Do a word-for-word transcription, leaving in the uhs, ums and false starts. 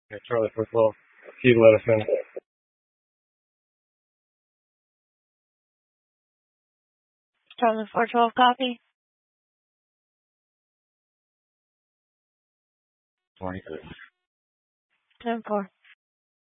Okay, Charlie four twelve. Can you let us in? Charlie four twelve copy. Twenty. ten four.